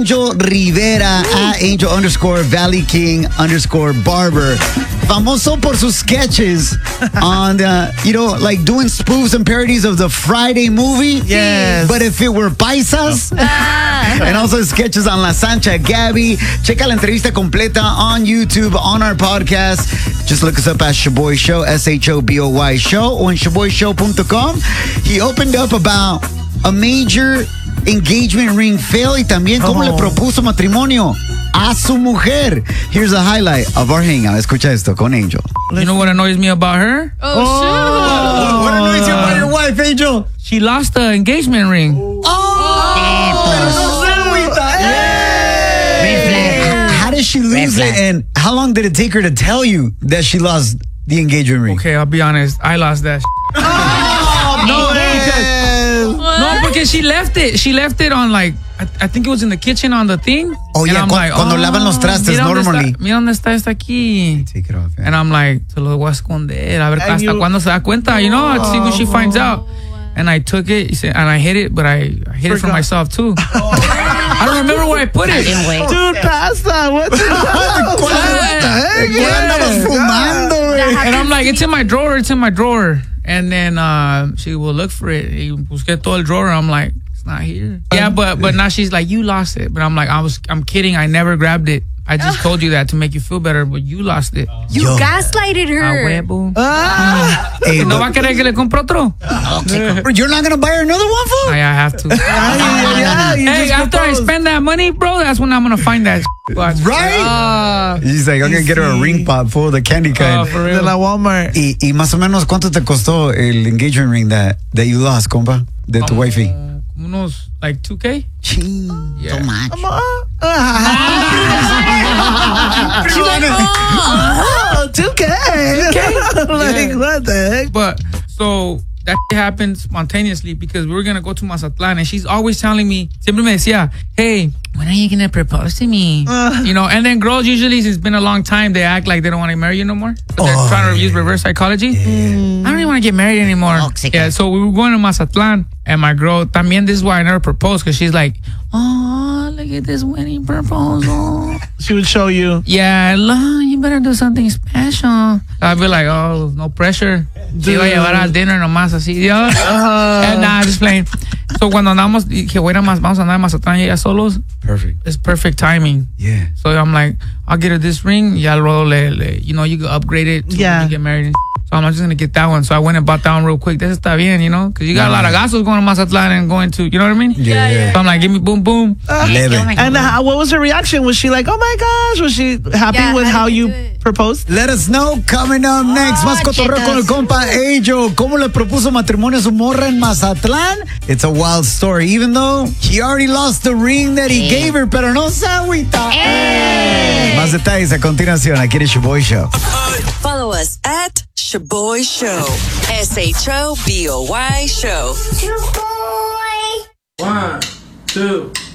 Angel Rivera at Angel_Valley_King_Barber. Famoso por sus sketches on, like doing spoofs and parodies of the Friday movie. Yes. But if it were paisas. And also sketches on La Sancha Gabby. Checa la entrevista completa on YouTube, on our podcast. Just look us up at Shaboy Show, SHOBOY Show, or on ShaboyShow.com. He opened up about a major engagement ring fail y también cómo le propuso matrimonio a su mujer. Here's a highlight of our hangout. Escucha esto con Angel. You know what annoys me about her? What annoys you about your wife, Angel? She lost the engagement ring. How did she lose it, and how long did it take her to tell you that she lost the engagement ring? Okay, I'll be honest. I lost that. No, because she left it. She left it on like, I think it was in the kitchen on the thing. Oh, yeah, cuando lavan los trastes normally. Mira dónde está esta aquí. Take it off. And I'm like, se lo voy a esconder. A ver hasta cuándo se da cuenta. You know, see when she finds out. And I took it, and I hid it, but I hid it from myself too. I don't remember where I put it. Dude, pasta. What the heck? And I'm like, it's in my drawer. It's in my drawer. And then she will look for it. Y busqué todo el drawer. I'm like, it's not here. Yeah, but now she's like, you lost it. But I'm like, I'm kidding. I never grabbed it. I just told you that to make you feel better, but you lost it. You gaslighted her. Hey, ¿No va a querer que le compre otro? You're not going to buy her another one, fool? I have to. Hey, after I spend that money, bro, that's when I'm going to find that. Right? She's like, I'm going to get her a ring pop full of the candy kind. For real. De la Walmart. Y más o menos, ¿cuánto te costó el engagement ring that you lost, compa? De tu wifey. Unos, like 2K? Yeah. So much. She's like, 2K. Like, what the heck? But, so, that happened spontaneously because we were going to go to Mazatlan, and she's always telling me, siempre me decía, hey, when are you going to propose to me? You know, and then girls usually, it's been a long time, they act like they don't want to marry you no more. But they're trying to use reverse psychology. I don't even want to get married anymore. Yeah, so we were going to Mazatlan, and my girl, también, this is why I never proposed, because she's like, oh, look at this wedding proposal. She would show you. Yeah, you better do something special. I'd be like, oh, no pressure. Te iba a llevar al dinner nomás así, Dios. And nah, just playing. So cuando andamos, dije, vamos a andar en Mazatlán y ella solos. Perfect. It's perfect timing. Yeah. So I'm like, I'll get her this ring. Ya luego you know, you can upgrade it to when you get married and so I'm just going to get that one. So I went and bought that one real quick. This está bien, you know? Because you got a lot of gastos going to Mazatlan and going to, you know what I mean? Yeah. So I'm like, give me boom, boom. And what was her reaction? Was she like, oh my gosh? Was she happy with how you proposed? Let us know. Coming up next. Más cotorreo con el compa Angel. ¿Cómo le propuso matrimonio a su morra en Mazatlán? It's a wild story. Even though he already lost the ring that he gave her, pero no se agüita. Más detalles a continuación aquí en Shaboy Show. Follow us at Shaboy Show. SHOBOY Show. Shaboy. 1, 2.